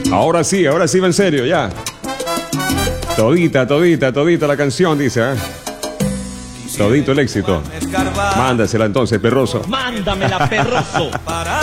Ahora sí va en serio, ya. Todita la canción, dice, ¿eh? Todito el éxito. Mándasela entonces, perroso. Mándamela, perroso.